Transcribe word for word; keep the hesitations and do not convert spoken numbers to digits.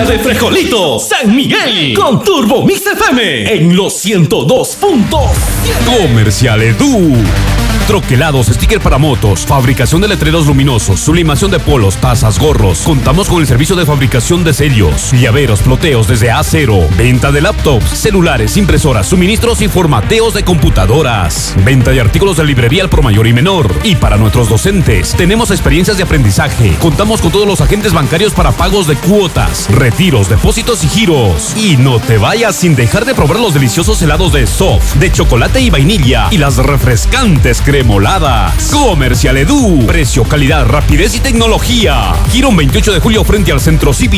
de Frejolitos, San Miguel, con Turbo Mix F M en los ciento dos punto siete. Comercial Edu. Troquelados, sticker para motos, fabricación de letreros luminosos, sublimación de polos, tazas, gorros. Contamos con el servicio de fabricación de sellos, llaveros, ploteos desde A cero, venta de laptops, celulares, impresoras, suministros y formateos de computadoras, venta de artículos de librería al por mayor y menor. Y para nuestros docentes, tenemos experiencias de aprendizaje. Contamos con todos los agentes bancarios para pagos de cuotas, retiros, depósitos y giros. Y no te vayas sin dejar de probar los deliciosos helados de soft, de chocolate y vainilla y las refrescantes cremoladas. Comercial Edu. Precio, calidad, rapidez y tecnología. Girón veintiocho de julio frente al Centro Cívico.